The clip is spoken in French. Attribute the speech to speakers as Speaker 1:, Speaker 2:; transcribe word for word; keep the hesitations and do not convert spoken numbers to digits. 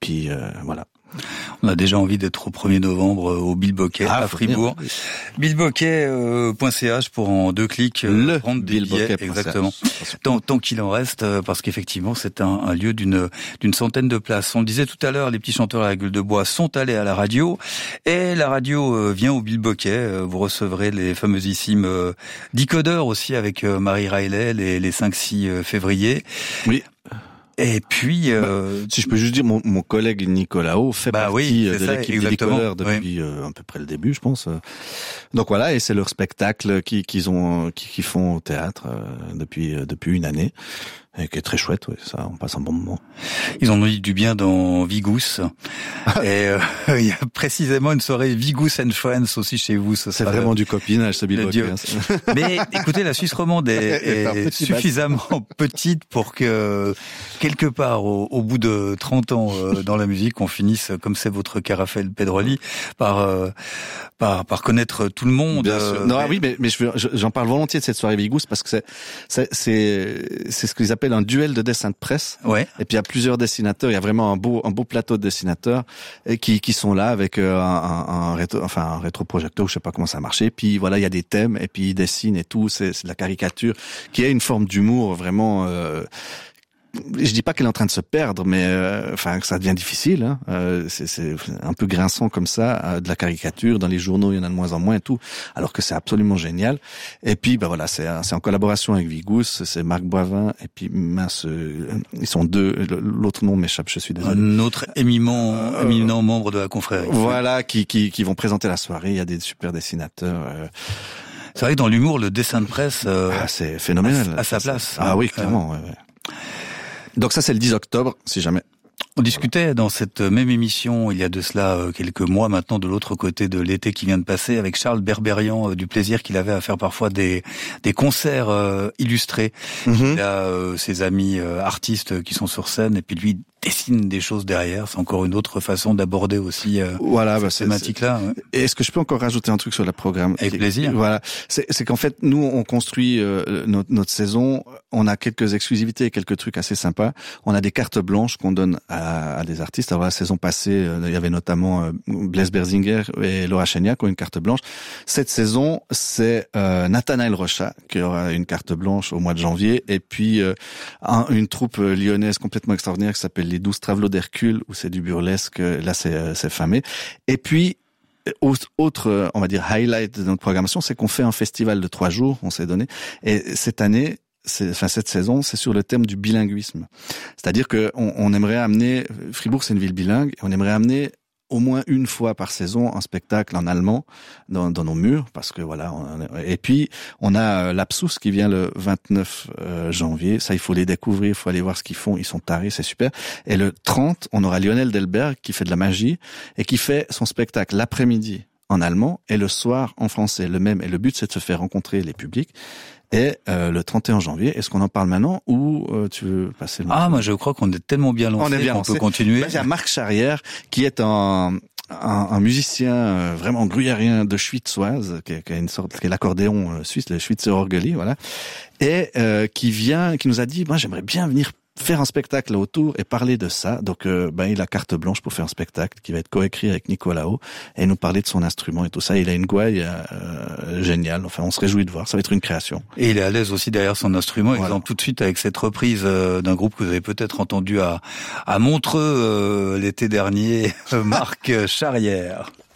Speaker 1: puis euh, voilà.
Speaker 2: On a déjà envie d'être au premier novembre au Bilboquet ah, à Fribourg. bilboquet point c h pour en deux clics
Speaker 1: le
Speaker 2: prendre des billets. Exactement. Tant, tant qu'il en reste, parce qu'effectivement c'est un, un lieu d'une d'une centaine de places. On le disait tout à l'heure, les petits chanteurs à la gueule de bois sont allés à la radio et la radio vient au Bilboquet. Vous recevrez les fameusissimes décodeurs aussi avec Marie Riley les, les cinq six février.
Speaker 1: Oui.
Speaker 2: Et puis, euh...
Speaker 1: bah, si je peux juste dire, mon, mon collègue Nicolaou fait
Speaker 2: bah
Speaker 1: partie
Speaker 2: oui,
Speaker 1: de
Speaker 2: ça,
Speaker 1: l'équipe des décodeurs depuis oui. euh, à peu près le début, je pense. Donc voilà, et c'est leur spectacle qui, qu'ils ont, qui, qu'ils font au théâtre euh, depuis euh, depuis une année. Et qui est très chouette, ouais, ça, on passe un bon moment.
Speaker 2: Ils en ont dit du bien dans Vigous. Et euh, il y a précisément une soirée Vigous and Friends aussi chez vous. Ce
Speaker 1: c'est vraiment le, du copinage, ce Bilboquet.
Speaker 2: Mais écoutez, la Suisse romande est, est suffisamment petite pour que, quelque part, au, au bout de trente ans euh, dans la musique, on finisse, comme c'est votre Carafel Pedroli, par, euh, par, par connaître tout le monde.
Speaker 1: Bien sûr. Non, mais... oui, mais, mais je veux, j'en parle volontiers de cette soirée Vigous parce que c'est, c'est, c'est, c'est ce qu'ils appellent un duel de dessin de presse.
Speaker 2: Ouais.
Speaker 1: Et puis il y a plusieurs dessinateurs. Il y a vraiment un beau, un beau plateau de dessinateurs et qui, qui sont là avec un, un, un rétro, enfin un rétroprojecteur. Je sais pas comment ça marche. Et puis voilà, il y a des thèmes et puis ils dessinent et tout. C'est, c'est de la caricature qui a une forme d'humour vraiment. Euh, je dis pas qu'elle est en train de se perdre, mais euh, enfin que ça devient difficile. Hein. Euh, c'est, c'est un peu grinçant comme ça, euh, de la caricature dans les journaux, il y en a de moins en moins et tout, alors que c'est absolument génial. Et puis ben voilà, c'est, c'est en collaboration avec Vigous, c'est Marc Boivin et puis mince, euh, ils sont deux. L'autre nom m'échappe, je suis désolé.
Speaker 2: Un autre éminent, euh, éminent membre de la confrérie.
Speaker 1: Voilà, qui, qui qui vont présenter la soirée. Il y a des super dessinateurs. Euh,
Speaker 2: c'est vrai que dans l'humour, le dessin de presse, euh,
Speaker 1: ah, c'est phénoménal.
Speaker 2: À, à sa place.
Speaker 1: Ah oui, clairement. Euh, ouais, ouais. Donc ça, c'est le dix octobre, si jamais.
Speaker 2: On discutait dans cette même émission, il y a de cela quelques mois maintenant, de l'autre côté de l'été qui vient de passer, avec Charles Berberian, du plaisir qu'il avait à faire parfois des des concerts euh, illustrés. Mm-hmm. Il a euh, ses amis euh, artistes qui sont sur scène, et puis lui dessine des choses derrière. C'est encore une autre façon d'aborder aussi euh,
Speaker 1: voilà,
Speaker 2: cette
Speaker 1: bah,
Speaker 2: thématique-là.
Speaker 1: C'est...
Speaker 2: Ouais.
Speaker 1: Et est-ce que je peux encore rajouter un truc sur le programme?
Speaker 2: Avec plaisir.
Speaker 1: Voilà, c'est, c'est qu'en fait, nous, on construit euh, notre, notre saison. On a quelques exclusivités et quelques trucs assez sympas. On a des cartes blanches qu'on donne à, à des artistes. Alors la saison passée, euh, il y avait notamment euh, Blaise Berzinger et Laura Chenia qui ont une carte blanche. Cette saison, c'est euh, Nathanaël Rocha qui aura une carte blanche au mois de janvier. Et puis euh, un, une troupe lyonnaise complètement extraordinaire qui s'appelle les douze Travelots d'Hercule, où c'est du burlesque. Là, c'est, c'est famé. Et puis autre, on va dire, highlight de notre programmation, c'est qu'on fait un festival de trois jours, on s'est donné. Et cette année, c'est, enfin cette saison, c'est sur le thème du bilinguisme. C'est-à-dire que on, on aimerait amener, Fribourg c'est une ville bilingue, et on aimerait amener au moins une fois par saison un spectacle en allemand dans, dans nos murs, parce que voilà. On, et puis on a l'Absus qui vient le vingt-neuf janvier. Ça, il faut les découvrir, il faut aller voir ce qu'ils font. Ils sont tarés, c'est super. Et le trente, on aura Lionel Delberg qui fait de la magie et qui fait son spectacle l'après-midi en allemand et le soir en français. Le même. Et le but, c'est de se faire rencontrer les publics. Et euh, le trente et un janvier, est-ce qu'on en parle maintenant ou euh, tu veux passer le
Speaker 2: Ah, moi je crois qu'on est tellement bien lancé
Speaker 1: on est bien
Speaker 2: qu'on
Speaker 1: lancé.
Speaker 2: peut continuer.
Speaker 1: Ben, il y a Marc Charrière qui est un un, un musicien euh, vraiment gruyérien de Schwitzoise, qui, qui a une sorte, qui est l'accordéon euh, suisse, le Schwitzer Orgeli, voilà, et euh, qui vient, qui nous a dit, moi j'aimerais bien venir faire un spectacle autour et parler de ça. Donc, euh, ben, il a carte blanche pour faire un spectacle qui va être coécrit avec Nicolaou et nous parler de son instrument et tout ça. Il a une gouaille euh, géniale. Enfin, on se réjouit de voir. Ça va être une création.
Speaker 2: Et il est à l'aise aussi derrière son instrument.
Speaker 1: Voilà.
Speaker 2: Exemple tout de suite avec cette reprise euh, d'un groupe que vous avez peut-être entendu à, à Montreux euh, l'été dernier, Marc Charrière.